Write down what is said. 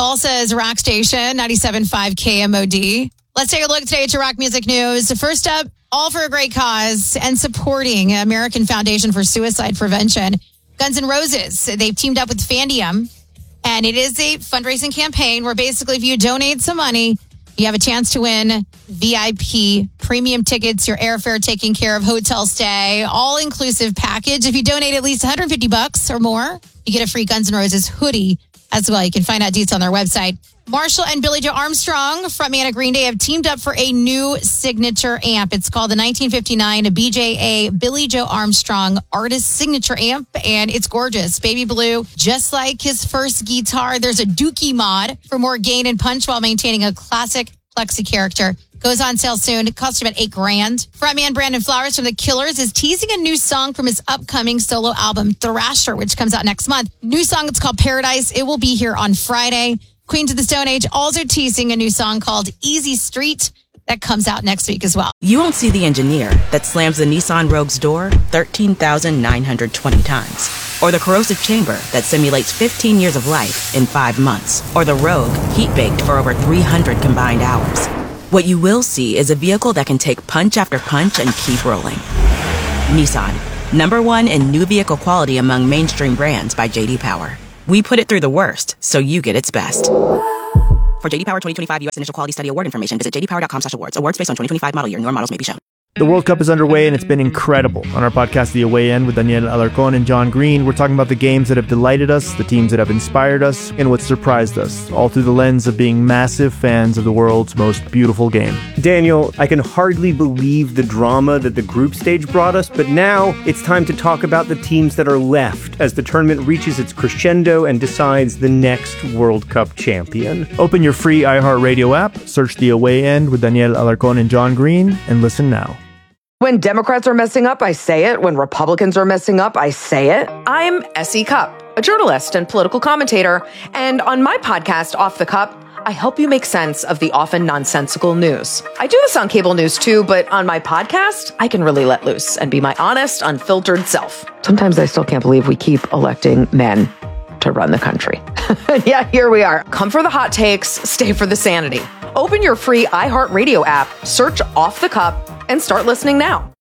Tulsa's rock station, 97.5 KMOD. Let's take a look today at your rock music news. First up, all for a great cause and supporting American Foundation for Suicide Prevention. Guns N' Roses, they've teamed up with Fandium, and it is a fundraising campaign where basically if you donate some money, you have a chance to win VIP premium tickets, your airfare taken care of, hotel stay, all-inclusive package. If you donate at least $150 or more, you get a free Guns N' Roses hoodie as well. You can find out details on their website. Marshall and Billie Joe Armstrong, frontman of Green Day, have teamed up for a new signature amp. It's called the 1959 BJA Billie Joe Armstrong Artist Signature Amp, and it's gorgeous. Baby blue, just like his first guitar. There's a Dookie mod for more gain and punch while maintaining a classic Plexi character. Goes on sale soon. It costs about $8,000. Frontman Brandon Flowers from The Killers is teasing a new song from his upcoming solo album, Thrasher, which comes out next month. New song, it's called Paradise. It will be here on Friday. Queens of the Stone Age also teasing a new song called Easy Street that comes out next week as well. You won't see the engineer that slams the Nissan Rogue's door 13,920 times. Or the corrosive chamber that simulates 15 years of life in 5 months. Or the Rogue heat-baked for over 300 combined hours. What you will see is a vehicle that can take punch after punch and keep rolling. Nissan, #1 in new vehicle quality among mainstream brands by J.D. Power. We put it through the worst, so you get its best. For J.D. Power 2025 U.S. Initial Quality Study Award information, visit jdpower.com/awards. Awards based on 2025 model year. Newer models may be shown. The World Cup is underway, and it's been incredible. On our podcast, The Away End, with Daniel Alarcón and John Green, we're talking about the games that have delighted us, the teams that have inspired us, and what surprised us, all through the lens of being massive fans of the world's most beautiful game. Daniel, I can hardly believe the drama that the group stage brought us, but now it's time to talk about the teams that are left as the tournament reaches its crescendo and decides the next World Cup champion. Open your free iHeartRadio app, search The Away End with Daniel Alarcón and John Green, and listen now. When Democrats are messing up, I say it. When Republicans are messing up, I say it. I'm S.E. Cupp, a journalist and political commentator. And on my podcast, Off the Cup, I help you make sense of the often nonsensical news. I do this on cable news too, but on my podcast, I can really let loose and be my honest, unfiltered self. Sometimes I still can't believe we keep electing men to run the country. Yeah, here we are. Come for the hot takes, stay for the sanity. Open your free iHeartRadio app, search Off the Cup, and start listening now.